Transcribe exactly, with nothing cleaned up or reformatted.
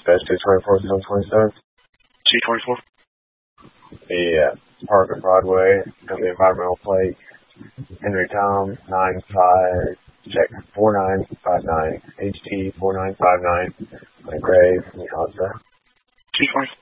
Dispatch two twenty-four, zero twenty-seven. two twenty-four? Yeah, Park at Broadway, got the environmental plate. Henry Tom, nine five, check, four nine five nine, H T four nine five nine, my grave, Mihasa. two twenty-four.